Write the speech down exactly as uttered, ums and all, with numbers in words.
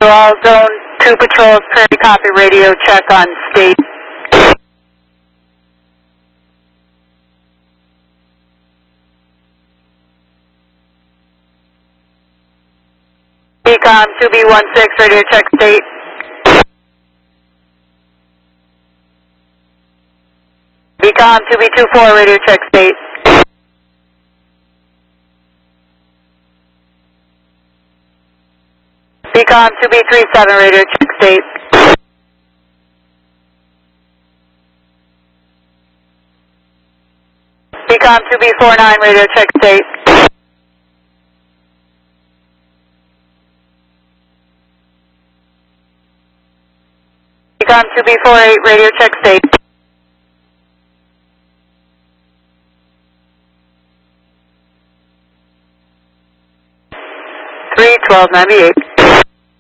All zone two patrols, Prairie copy, radio check on state. B COM two B one six, radio check state. B COM two B two four, radio check state. B COM two B three seven, radio check state. B COM two B four nine, radio check state. B COM two B four eight, radio check state. three twelve ninety-eight.